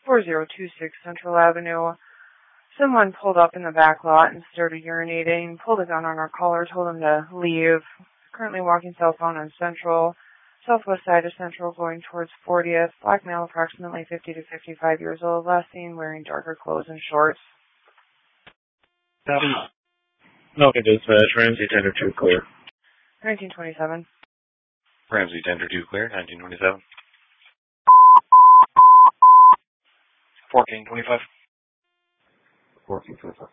4026 Central Avenue. Someone pulled up in the back lot and started urinating, pulled a gun on our caller, told him to leave. Currently walking southbound on Central, southwest side of Central, going towards 40th. Black male, approximately 50 to 55 years old. Last seen wearing darker clothes and shorts. Okay, dispatch. Ramsey 10 or 2 clear. 1927. Ramsey 10 or 2 clear. 1927. 1425. 1425.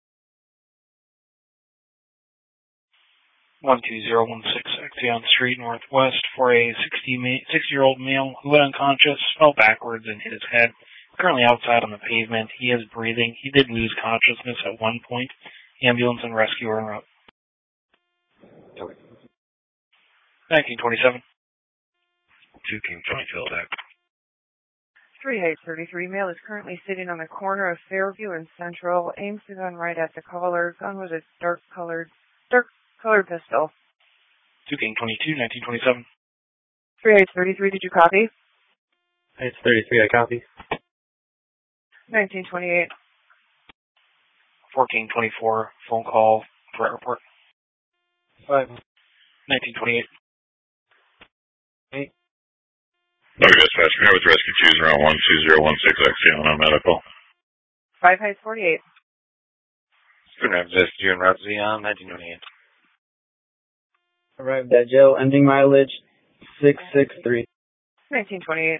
12016 Axion Street Northwest for a 60-year-old male who went unconscious, fell backwards and hit his head. Currently outside on the pavement. He is breathing. He did lose consciousness at one point. Ambulance and rescue are en route. 1927. 2 King 20 filled out. 3833 male is currently sitting on the corner of Fairview and Central. Aims the gun right at the caller. Gun was a dark-colored pistol. 2 King 22, 1927. 3833, did you copy? It's 33, I copy. 1928. 4 King 24, phone call for airport. 5. 1928. 8. Okay, dispatch. We have with rescue 2s around 12016 Axion on medical. 5 Heights 48. Student have rescue en route Xeon 1928. Arrived at jail, ending mileage 663. 1928.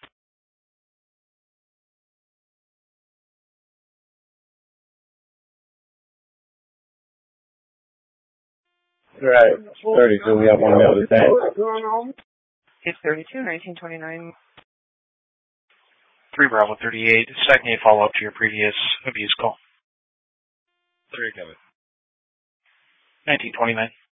Right, 32, we have one male to say. It's 32, 1929. 3 Bravo 38, second a follow-up to your previous abuse call. 3 coming. 1929.